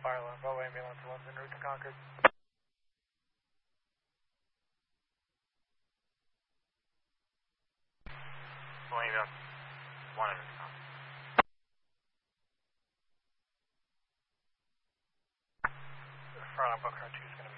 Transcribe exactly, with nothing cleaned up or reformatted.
fire alarm. Bravo ambulance one's en route to Concord. Bravo ambulance one en route to Concord. Front on Boca two is going to